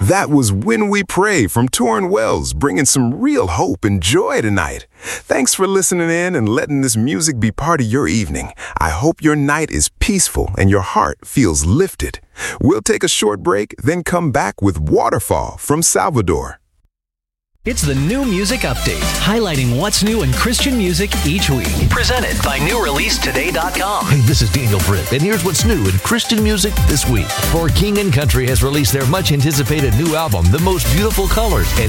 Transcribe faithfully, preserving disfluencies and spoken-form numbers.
That was When We Pray from Torrin Wells, bringing some real hope and joy tonight. Thanks for listening in and letting this music be part of your evening. I hope your night is peaceful and your heart feels lifted. We'll take a short break, then come back with Waterfall from Salvador. It's the New Music Update, highlighting what's new in Christian music each week. Presented by new release today dot com. Hey, this is Daniel Britt, and here's what's new in Christian music this week. For King and Country has released their much-anticipated new album, The Most Beautiful Colors, and